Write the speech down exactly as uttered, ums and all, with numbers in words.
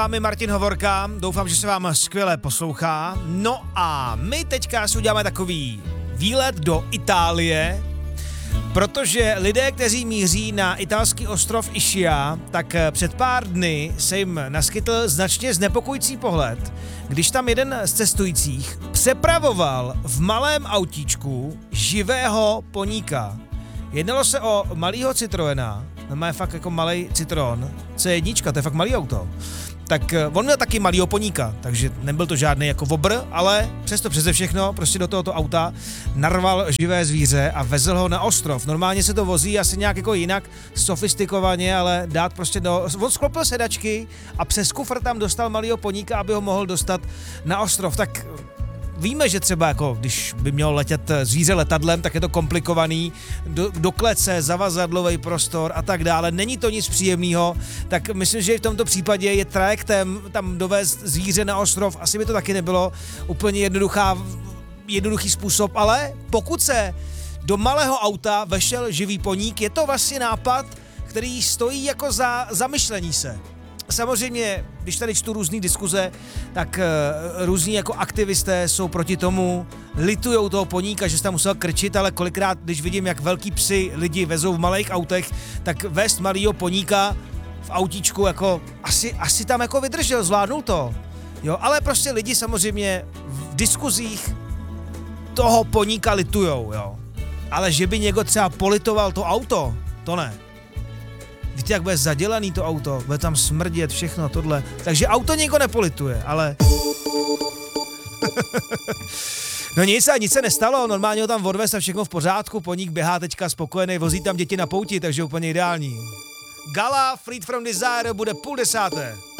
Máme Martin Hovorka, doufám, že se vám skvěle poslouchá. No a my teďka si uděláme takový výlet do Itálie, protože lidé, kteří míří na italský ostrov Ischia, tak před pár dny se jim naskytl značně znepokojící pohled, když tam jeden z cestujících přepravoval v malém autíčku živého poníka. Jednalo se o malýho Citroena, on má fakt jako malý Citroen, C jedna, to je fakt malý auto. Tak on měl taky malýho poníka, takže nebyl to žádný jako vobr, ale přesto přeze všechno prostě do tohoto auta narval živé zvíře a vezl ho na ostrov. Normálně se to vozí asi nějak jako jinak sofistikovaně, ale dát prostě do... On sklopil sedačky a přes kufr tam dostal malýho poníka, aby ho mohl dostat na ostrov. Tak víme, že třeba jako, když by mělo letět zvíře letadlem, tak je to komplikovaný, do, do klece, zavazadlový prostor a tak dále. Není to nic příjemného, tak myslím, že v tomto případě je trajektem tam dovést zvíře na ostrov. Asi by to taky nebylo úplně jednoduchá, jednoduchý způsob, ale pokud se do malého auta vešel živý poník, je to vlastně nápad, který stojí jako za zamyšlení se. Samozřejmě, když tady čtu různý diskuze, tak uh, různí jako aktivisté jsou proti tomu, litujou toho poníka, že se tam musel krčit, ale kolikrát, když vidím, jak velký psy lidi vezou v malých autech, tak vést malýho poníka v autíčku, jako asi, asi tam jako vydržel, zvládnul to. Jo, ale prostě lidi samozřejmě v diskuzích toho poníka litujou, jo. Ale že by někdo třeba politoval to auto, to ne. Víte, jak bude zadělaný to auto, bude tam smrdět, všechno tohle. Takže auto nikdo nepolituje, ale... No nic, a nic se nestalo, normálně ho tam odvez a všechno v pořádku, poník běhá teďka spokojený, vozí tam děti na pouti, takže úplně ideální. Gala Freed from Desire bude půl desáté.